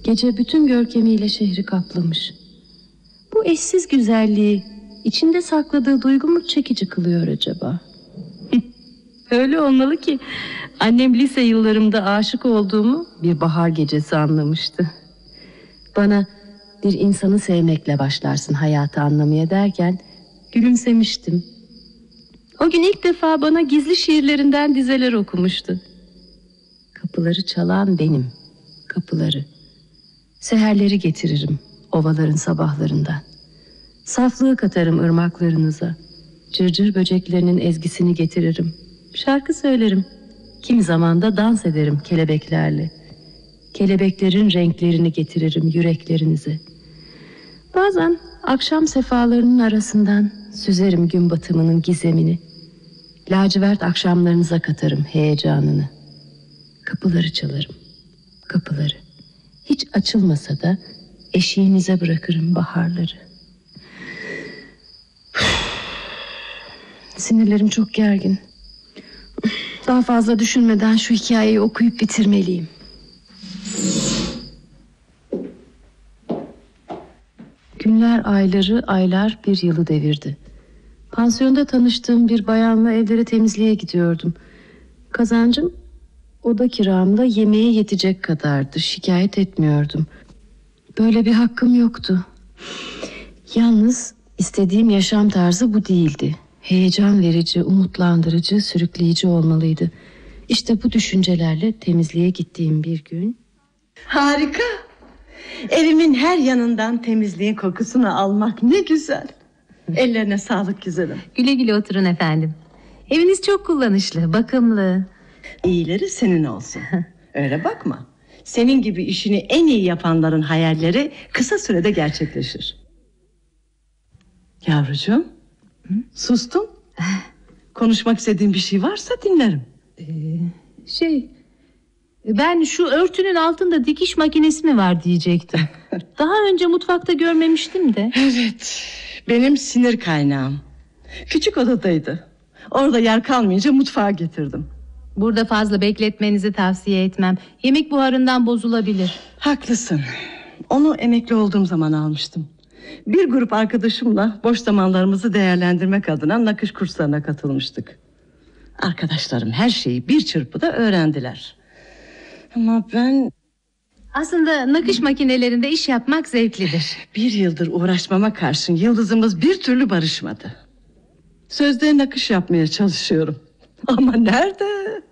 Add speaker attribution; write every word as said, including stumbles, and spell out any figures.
Speaker 1: Gece bütün görkemiyle şehri kaplamış. Bu eşsiz güzelliği içinde sakladığı duygu mu çekici kılıyor acaba? Öyle olmalı ki annem lise yıllarımda aşık olduğumu bir bahar gecesi anlamıştı. Bana bir insanı sevmekle başlarsın hayatı anlamaya derken gülümsemiştim. O gün ilk defa bana gizli şiirlerinden dizeler okumuştu. Kapıları çalan benim, kapıları. Seherleri getiririm ovaların sabahlarından. Saflığı katarım ırmaklarınıza. Cırcır böceklerinin ezgisini getiririm. Şarkı söylerim. Kimi zaman da dans ederim kelebeklerle. Kelebeklerin renklerini getiririm yüreklerinize. Bazen akşam sefalarının arasından süzerim gün batımının gizemini. Lacivert akşamlarınıza katarım heyecanını. Kapıları çalarım, kapıları. Hiç açılmasa da eşiğinize bırakırım baharları. Sinirlerim çok gergin. Daha fazla düşünmeden şu hikayeyi okuyup bitirmeliyim. Günler ayları, aylar bir yılı devirdi. Pansiyonda tanıştığım bir bayanla evlere temizliğe gidiyordum. Kazancım oda kiramla yemeğe yetecek kadardı. Şikayet etmiyordum. Böyle bir hakkım yoktu. Yalnız istediğim yaşam tarzı bu değildi. Heyecan verici, umutlandırıcı, sürükleyici olmalıydı. İşte bu düşüncelerle temizliğe gittiğim bir gün...
Speaker 2: Harika! Evimin her yanından temizliğin kokusunu almak ne güzel. Ellerine sağlık güzelim.
Speaker 3: Güle güle oturun efendim. Eviniz çok kullanışlı, bakımlı.
Speaker 2: İyileri senin olsun. Öyle bakma. Senin gibi işini en iyi yapanların hayalleri kısa sürede gerçekleşir. Yavrucuğum, hı? Sustum. Konuşmak istediğin bir şey varsa dinlerim.
Speaker 3: Ee, şey, ben şu örtünün altında dikiş makinesi mi var diyecektim. Daha önce mutfakta görmemiştim de.
Speaker 2: Evet, benim sinir kaynağım. Küçük odadaydı. Orada yer kalmayınca mutfağa getirdim.
Speaker 3: Burada fazla bekletmenizi tavsiye etmem. Yemek buharından bozulabilir.
Speaker 2: Haklısın. Onu emekli olduğum zaman almıştım. Bir grup arkadaşımla boş zamanlarımızı değerlendirmek adına nakış kurslarına katılmıştık. Arkadaşlarım her şeyi bir çırpıda öğrendiler. Ama ben...
Speaker 3: Aslında nakış makinelerinde iş yapmak zevklidir.
Speaker 2: Bir yıldır uğraşmama karşın yıldızımız bir türlü barışmadı. Sözde nakış yapmaya çalışıyorum. Ama nerede?